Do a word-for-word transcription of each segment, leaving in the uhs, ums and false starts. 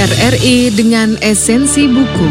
R R I dengan esensi buku.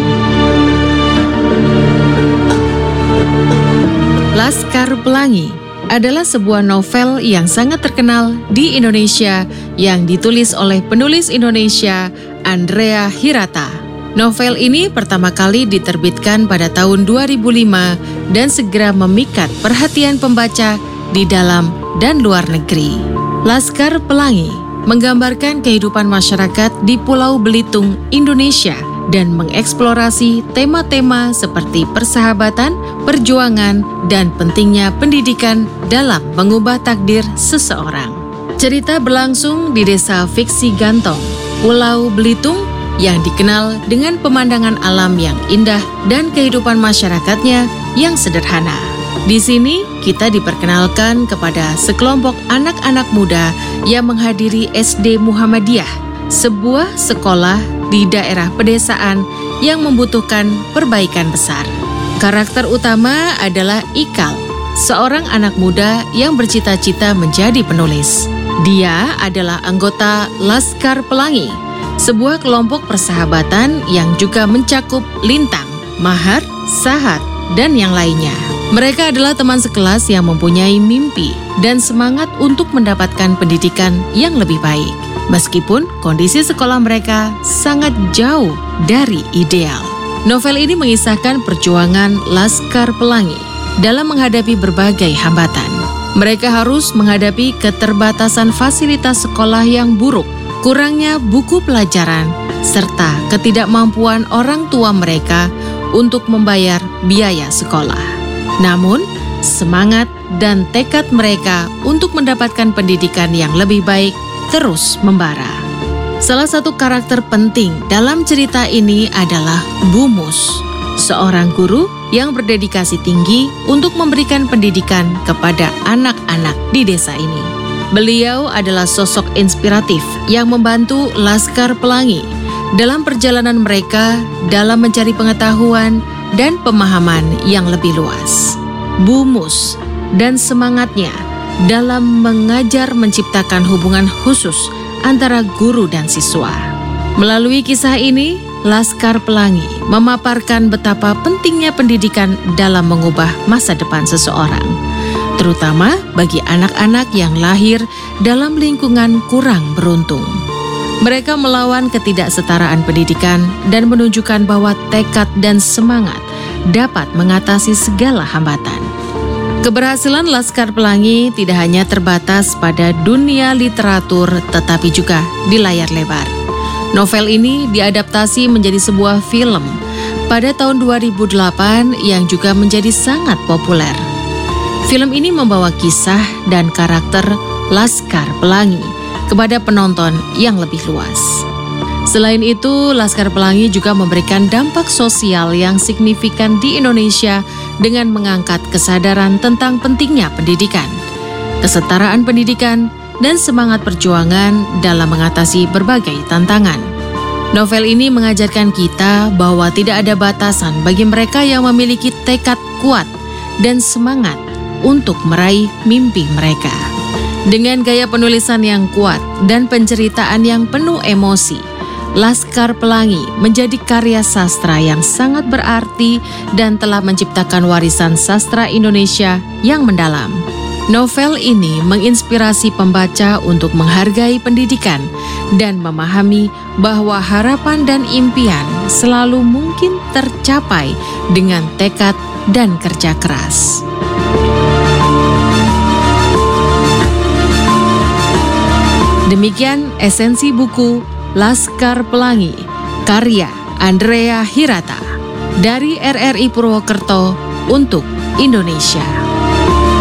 Laskar Pelangi adalah sebuah novel yang sangat terkenal di Indonesia yang ditulis oleh penulis Indonesia Andrea Hirata. Novel ini pertama kali diterbitkan pada tahun dua ribu lima dan segera memikat perhatian pembaca di dalam dan luar negeri. Laskar Pelangi menggambarkan kehidupan masyarakat di Pulau Belitung, Indonesia, dan mengeksplorasi tema-tema seperti persahabatan, perjuangan, dan pentingnya pendidikan dalam mengubah takdir seseorang. Cerita berlangsung di desa fiksi Gantong, Pulau Belitung, yang dikenal dengan pemandangan alam yang indah dan kehidupan masyarakatnya yang sederhana. Di sini, kita diperkenalkan kepada sekelompok anak-anak muda yang menghadiri S D Muhammadiyah, sebuah sekolah di daerah pedesaan yang membutuhkan perbaikan besar. Karakter utama adalah Ikal, seorang anak muda yang bercita-cita menjadi penulis. Dia adalah anggota Laskar Pelangi, sebuah kelompok persahabatan yang juga mencakup Lintang, Mahar, Sahat, dan yang lainnya. Mereka adalah teman sekelas yang mempunyai mimpi dan semangat untuk mendapatkan pendidikan yang lebih baik, meskipun kondisi sekolah mereka sangat jauh dari ideal. Novel ini mengisahkan perjuangan Laskar Pelangi dalam menghadapi berbagai hambatan. Mereka harus menghadapi keterbatasan fasilitas sekolah yang buruk, kurangnya buku pelajaran, serta ketidakmampuan orang tua mereka untuk membayar biaya sekolah. Namun, semangat dan tekad mereka untuk mendapatkan pendidikan yang lebih baik terus membara. Salah satu karakter penting dalam cerita ini adalah Bu Mus, seorang guru yang berdedikasi tinggi untuk memberikan pendidikan kepada anak-anak di desa ini. Beliau adalah sosok inspiratif yang membantu Laskar Pelangi dalam perjalanan mereka dalam mencari pengetahuan dan pemahaman yang lebih luas. Bu Mus dan semangatnya dalam mengajar menciptakan hubungan khusus antara guru dan siswa. Melalui kisah ini, Laskar Pelangi memaparkan betapa pentingnya pendidikan dalam mengubah masa depan seseorang, terutama bagi anak-anak yang lahir dalam lingkungan kurang beruntung. Mereka melawan ketidaksetaraan pendidikan dan menunjukkan bahwa tekad dan semangat dapat mengatasi segala hambatan. Keberhasilan Laskar Pelangi tidak hanya terbatas pada dunia literatur, tetapi juga di layar lebar. Novel ini diadaptasi menjadi sebuah film pada tahun dua ribu delapan yang juga menjadi sangat populer. Film ini membawa kisah dan karakter Laskar Pelangi kepada penonton yang lebih luas. Selain itu, Laskar Pelangi juga memberikan dampak sosial yang signifikan di Indonesia dengan mengangkat kesadaran tentang pentingnya pendidikan, kesetaraan pendidikan, dan semangat perjuangan dalam mengatasi berbagai tantangan. Novel ini mengajarkan kita bahwa tidak ada batasan bagi mereka yang memiliki tekad kuat dan semangat untuk meraih mimpi mereka. Dengan gaya penulisan yang kuat dan penceritaan yang penuh emosi, Laskar Pelangi menjadi karya sastra yang sangat berarti dan telah menciptakan warisan sastra Indonesia yang mendalam. Novel ini menginspirasi pembaca untuk menghargai pendidikan dan memahami bahwa harapan dan impian selalu mungkin tercapai dengan tekad dan kerja keras. Demikian esensi buku Laskar Pelangi, karya Andrea Hirata, dari R R I Purwokerto untuk Indonesia.